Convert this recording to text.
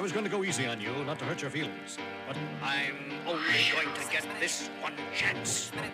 was going to go easy on you, not to hurt your feelings. But I'm only going to get this one chance.